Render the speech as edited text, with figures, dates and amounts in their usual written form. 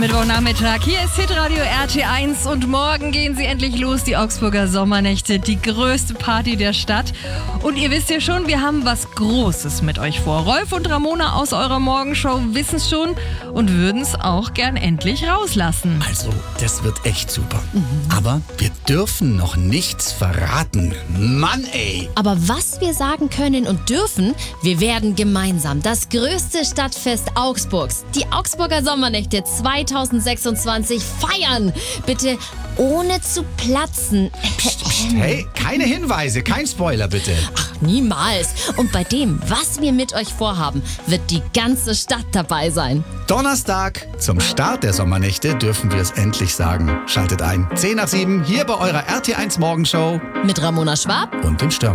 Mittwochnachmittag. Hier ist Hitradio RT1 und morgen gehen sie endlich los, die Augsburger Sommernächte, die größte Party der Stadt. Und ihr wisst ja schon, wir haben was Großes mit euch vor. Rolf und Ramona aus eurer Morgenshow wissen es schon und würden es auch gern endlich rauslassen. Also, das wird echt super. Aber wir dürfen noch nichts verraten. Mann, ey! Aber was wir sagen können und dürfen, wir werden gemeinsam das größte Stadtfest Augsburgs, die Augsburger Sommernächte 2026 feiern. Bitte ohne zu platzen. Hey, keine Hinweise, kein Spoiler bitte. Ach, niemals. Und bei dem, was wir mit euch vorhaben, wird die ganze Stadt dabei sein. Donnerstag, zum Start der Sommernächte, dürfen wir es endlich sagen. Schaltet ein. 6:10 hier bei eurer RT1 Morgenshow Mit Ramona Schwab und dem Stürmer.